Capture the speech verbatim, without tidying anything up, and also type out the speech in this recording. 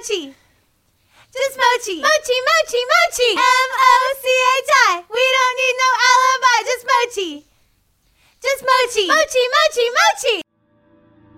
mochi. Just mochi. Mochi, mochi, mochi. M O C H I. We don't need no alibi. Just mochi. Just mochi. Mochi, mochi, mochi.